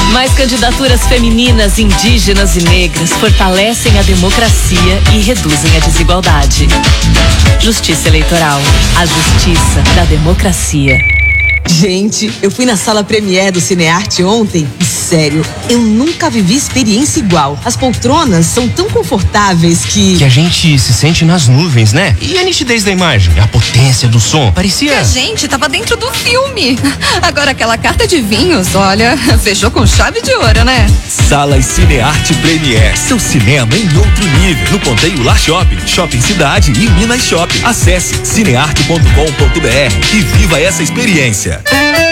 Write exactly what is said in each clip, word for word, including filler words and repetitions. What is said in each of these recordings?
Mais candidaturas femininas, indígenas e negras fortalecem a democracia e reduzem a desigualdade. Justiça Eleitoral. A justiça da democracia. Gente, eu fui na sala Premiere do Cinearte ontem e, sério, eu nunca vivi experiência igual. As poltronas são tão confortáveis que... Que a gente se sente nas nuvens, né? E a nitidez da imagem, a potência do som, parecia... Que a gente tava dentro do filme. Agora aquela carta de vinhos, olha, fechou com chave de ouro, né? Salas Cinearte Premiere, seu cinema em outro nível. No Ponteio Lar Shopping, Shopping Cidade e Minas Shopping. Acesse cinearte ponto com ponto br e viva essa experiência.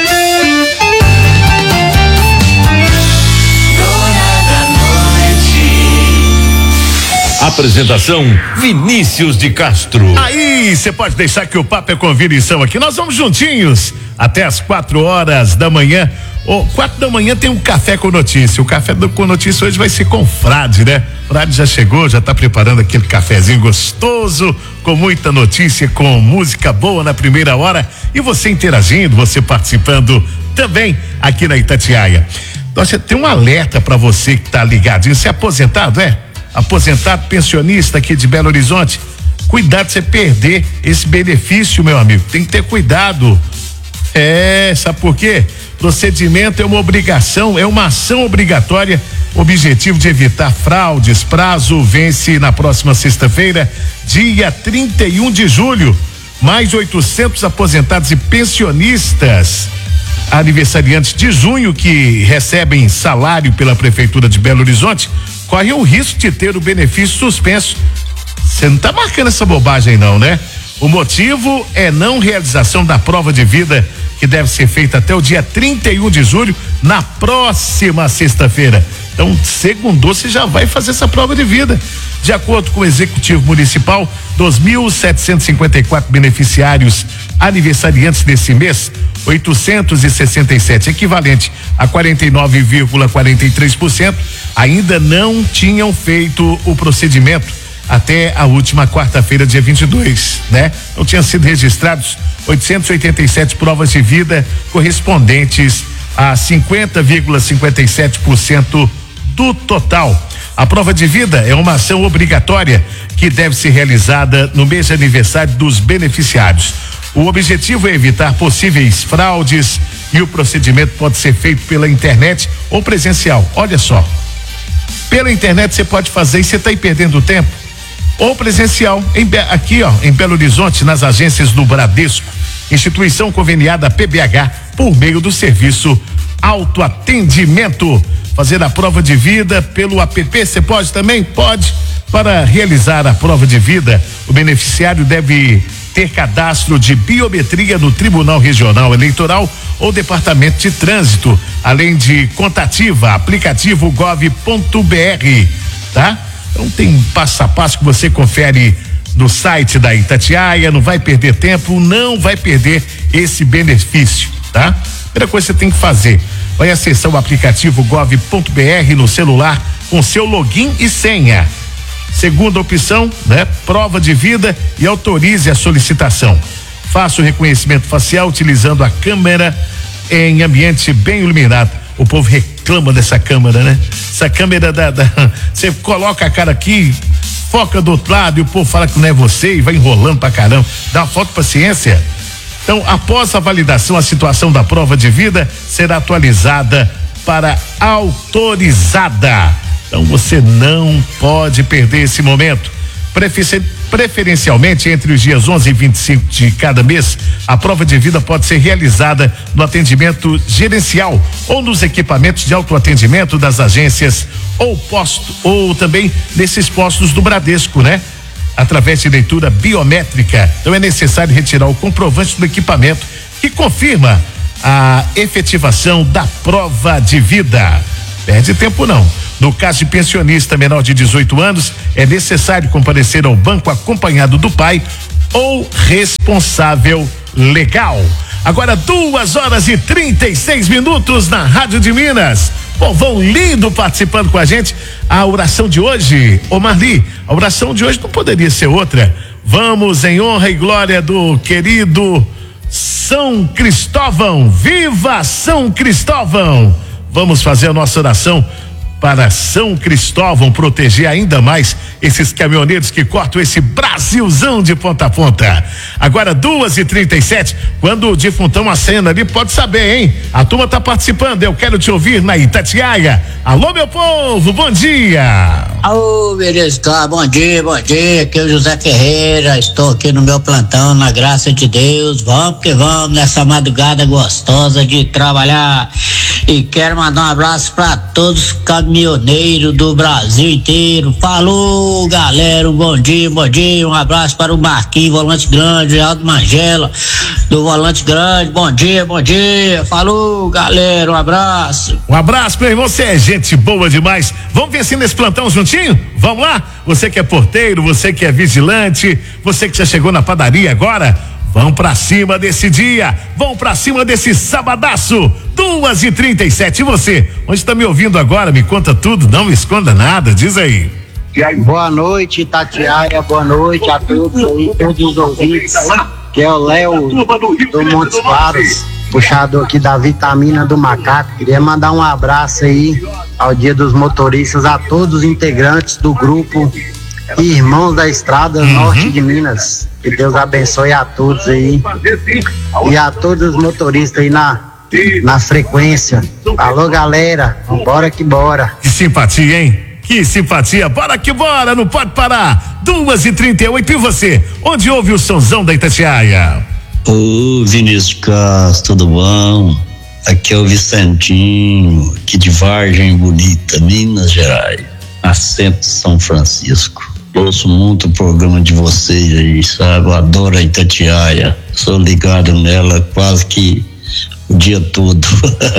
Apresentação Vinícius de Castro. Aí, você pode deixar que o papo é convirição aqui. Nós vamos juntinhos até as quatro horas da manhã. Oh, quatro da manhã tem um café com notícia. O café do, com notícia hoje vai ser com o Frade, né? Frade já chegou, já tá preparando aquele cafezinho gostoso, com muita notícia, com música boa na primeira hora. E você interagindo, você participando também aqui na Itatiaia. Nossa, tem um alerta para você que tá ligadinho. Você é aposentado, é? Aposentado, pensionista aqui de Belo Horizonte. Cuidado de você perder esse benefício, meu amigo. Tem que ter cuidado. É, sabe por quê? Procedimento é uma obrigação, é uma ação obrigatória, objetivo de evitar fraudes. Prazo vence na próxima sexta-feira, dia trinta e um de julho. Mais oitocentos aposentados e pensionistas aniversariantes de junho que recebem salário pela Prefeitura de Belo Horizonte correm o risco de ter o benefício suspenso. Você não tá marcando essa bobagem não, né? O motivo é não realização da prova de vida, que deve ser feita até o dia trinta e um de julho, na próxima sexta-feira. Então, segundou, você já vai fazer essa prova de vida. De acordo com o Executivo Municipal, dos mil setecentos e cinquenta e quatro beneficiários aniversariantes desse mês, oitocentos e sessenta e sete, equivalente a quarenta e nove vírgula quarenta e três por cento, ainda não tinham feito o procedimento até a última quarta-feira, dia vinte e dois, né? Não tinham sido registrados oitocentos e oitenta e sete provas de vida correspondentes a cinquenta vírgula cinquenta e sete por cento do total. A prova de vida é uma ação obrigatória que deve ser realizada no mês de aniversário dos beneficiários. O objetivo é evitar possíveis fraudes e o procedimento pode ser feito pela internet ou presencial. Olha só, pela internet você pode fazer e você está aí perdendo tempo. Ou presencial, em, aqui ó, em Belo Horizonte, nas agências do Bradesco, instituição conveniada P B H, por meio do serviço autoatendimento. Fazer a prova de vida pelo app, você pode também? Pode. Para realizar a prova de vida, o beneficiário deve ter cadastro de biometria no Tribunal Regional Eleitoral ou Departamento de Trânsito, além de contativa, aplicativo gov ponto br, tá? Então tem passo a passo que você confere no site da Itatiaia, não vai perder tempo, não vai perder esse benefício, tá? Primeira coisa que você tem que fazer, vai acessar o aplicativo gov ponto br no celular com seu login e senha. Segunda opção, né? Prova de vida e autorize a solicitação. Faça o reconhecimento facial utilizando a câmera em ambiente bem iluminado. O povo reclama dessa câmera, né? Essa câmera da, da você coloca a cara aqui, foca do outro lado e o povo fala que não é você e vai enrolando pra caramba. Dá uma falta de paciência. Então, após a validação, a situação da prova de vida será atualizada para autorizada. Então você não pode perder esse momento. Prefer- preferencialmente entre os dias onze e vinte e cinco de cada mês, a prova de vida pode ser realizada no atendimento gerencial ou nos equipamentos de autoatendimento das agências ou posto, ou também nesses postos do Bradesco, né? Através de leitura biométrica. Então é necessário retirar o comprovante do equipamento que confirma a efetivação da prova de vida. Perde tempo não. No caso de pensionista menor de dezoito anos, é necessário comparecer ao banco acompanhado do pai ou responsável legal. Agora duas horas e trinta e seis minutos na Rádio de Minas. Povão lindo participando com a gente. A oração de hoje, ô Marli, a oração de hoje não poderia ser outra. Vamos em honra e glória do querido São Cristóvão. Viva São Cristóvão! vamos fazer a nossa oração para São Cristóvão proteger ainda mais esses caminhoneiros que cortam esse Brasilzão de ponta a ponta. Agora duas e trinta e sete, quando o defuntão acena ali, pode saber, hein? A turma tá participando, eu quero te ouvir na Itatiaia. Alô, meu povo, bom dia! Alô, beleza, bom dia, bom dia, aqui é o José Ferreira, estou aqui no meu plantão, na graça de Deus, vamos que vamos nessa madrugada gostosa de trabalhar, e quero mandar um abraço para todos os caminhoneiros do Brasil inteiro. Falou, galera, um bom dia, bom dia, um abraço para o Marquinhos, volante grande, Aldo Mangela, do volante grande, bom dia, bom dia, falou, galera, um abraço. Um abraço, meu irmão, você é gente boa demais. Vamos ver assim nesse plantão juntinho? Vamos lá? Você que é porteiro, você que é vigilante, você que já chegou na padaria agora, vão pra cima desse dia, vão pra cima desse sabadaço, duas e trinta e sete, e você, onde está me ouvindo agora, me conta tudo, não me esconda nada, diz aí. Boa noite, Itatiaia, boa noite a todos aí, todos os ouvintes, que é o Léo do Montes Claros, puxador aqui da Vitamina do Macaco. Queria mandar um abraço aí ao Dia dos Motoristas, a todos os integrantes do grupo Irmãos da Estrada uhum. Norte de Minas. Que Deus abençoe a todos aí e a todos os motoristas aí na, na frequência. Alô, galera, bora que bora. Que simpatia, hein? Que simpatia, bora que bora, não pode parar. Duas e trinta e oito, e você? Onde ouve o sonzão da Itatiaia? Ô, Vinícius Castro, tudo bom? Aqui é o Vicentinho, aqui de Vargem Bonita, Minas Gerais, assento São Francisco. Ouço muito o programa de vocês aí, sabe? Eu adoro a Itatiaia, sou ligado nela quase que o dia todo.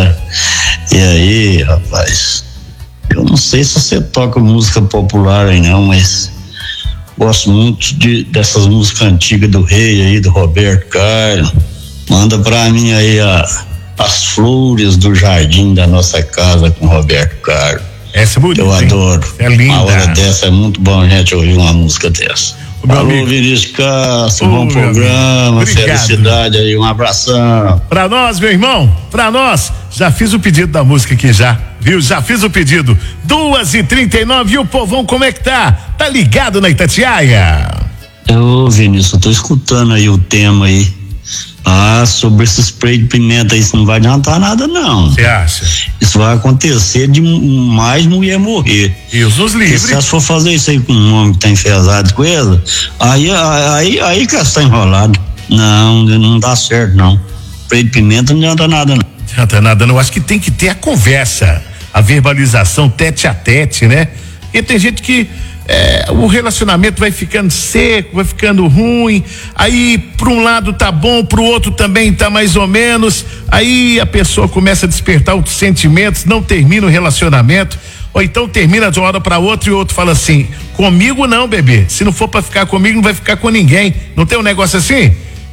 E aí, rapaz, eu não sei se você toca música popular aí não, mas gosto muito de, dessas músicas antigas do Rei aí, do Roberto Carlos. Manda pra mim aí a, as flores do jardim da nossa casa com Roberto Carlos. Essa é bonita, eu adoro. É linda. Uma hora dessa é muito bom a gente ouvir uma música dessa. Alô, Vinícius Castro, Ô, bom programa, felicidade aí, um abração. Pra nós, meu irmão, pra nós, já fiz o pedido da música aqui já, viu? Já fiz o pedido. Duas e trinta e nove, e o povão como é que tá? Tá ligado na Itatiaia? Ô, Vinícius, eu tô escutando aí o tema aí. Ah, sobre esse spray de pimenta, isso não vai adiantar nada, não. Você acha? Isso vai acontecer de mais mulher morrer. Deus nos livre. Se você for fazer isso aí com um homem que tá enfesado com ele, aí, aí, aí que está enrolado. Não, não dá certo, não. Spray de pimenta não adianta nada, não. Não adianta nada, não. Acho que tem que ter a conversa, a verbalização tete a tete, né? Porque tem gente que É, o relacionamento vai ficando seco, vai ficando ruim, aí para um lado tá bom, pro outro também tá mais ou menos, aí a pessoa começa a despertar outros sentimentos, não termina o relacionamento, ou então termina de uma hora para outra e o outro fala assim, comigo não, bebê, se não for para ficar comigo não vai ficar com ninguém, não tem um negócio assim?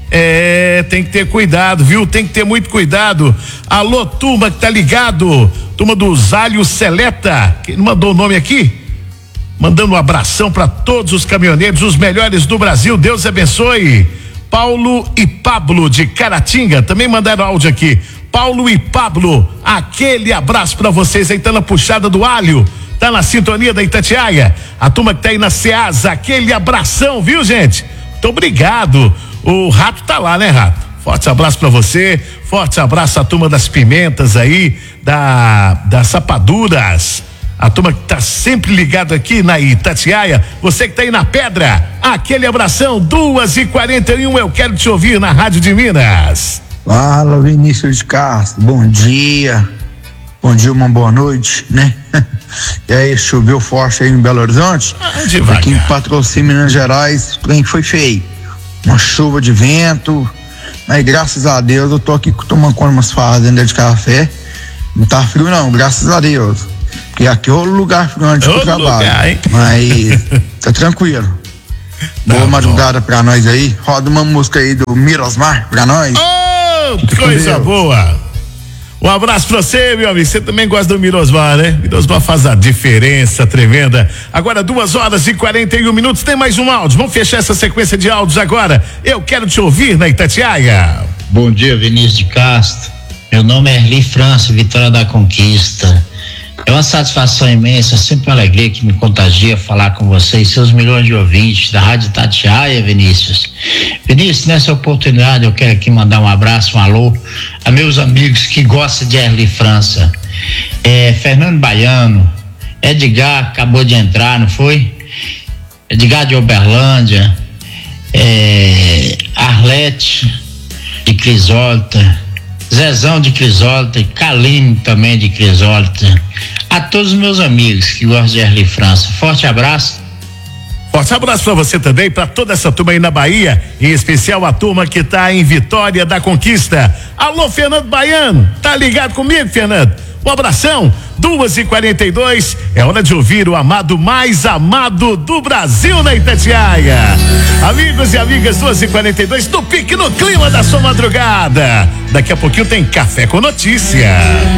É, tem que ter cuidado, viu? Tem que ter muito cuidado. Alô, turma que tá ligado, turma do Zálio Seleta, quem mandou o nome aqui? Mandando um abração para todos os caminhoneiros, os melhores do Brasil, Deus abençoe. Paulo e Pablo de Caratinga também mandaram áudio aqui. Paulo e Pablo, aquele abraço para vocês aí, tá na puxada do alho, tá na sintonia da Itatiaia, a turma que tá aí na Ceasa, aquele abração, viu, gente? Muito obrigado. O Rato tá lá, né, Rato? Forte abraço para você, forte abraço à turma das pimentas aí, da das sapaduras. A turma que tá sempre ligado aqui na Itatiaia, você que tá aí na Pedra, aquele abração, duas e quarenta e um, eu quero te ouvir na Rádio de Minas. Fala, Vinícius Castro, bom dia, bom dia, uma boa noite, né? E aí, choveu forte aí em Belo Horizonte? Ah, aqui em Patrocínio, Minas Gerais, o trem foi feio, uma chuva de vento, mas graças a Deus eu tô aqui tomando conta de umas fazendas de café, não tá frio não, graças a Deus. Porque aqui é o lugar onde eu trabalho, lugar, mas tá tranquilo. Boa tá madrugada pra nós aí, roda uma música aí do Mirosmar pra nós. Oh, coisa boa. Um abraço pra você, meu amigo, você também gosta do Mirosmar, né? Mirosmar faz a diferença tremenda. Agora duas horas e quarenta e um minutos, tem mais um áudio, vamos fechar essa sequência de áudios agora. Eu quero te ouvir na Itatiaia. Bom dia, Vinícius de Castro. Meu nome é Erli França, Vitória da Conquista. É uma satisfação imensa, sempre uma alegria que me contagia falar com vocês, seus milhões de ouvintes da Rádio Itatiaia, Vinícius. Vinícius, nessa oportunidade eu quero aqui mandar um abraço, um alô a meus amigos que gostam de Erli França. É, Fernando Baiano, Edgar acabou de entrar, não foi? Edgar de Uberlândia, é, Arlete de Crisólita, Zezão de Crisólita e Caline também de Crisólita. A todos os meus amigos que gostam de Erli França, forte abraço. Forte abraço pra você também, pra toda essa turma aí na Bahia, em especial a turma que tá em Vitória da Conquista. Alô, Fernando Baiano, tá ligado comigo, Fernando? Um abração, duas e quarenta e dois, é hora de ouvir o amado mais amado do Brasil na Itatiaia. Amigos e amigas, duas e quarenta e dois, no pique, no clima da sua madrugada. Daqui a pouquinho tem Café com Notícia.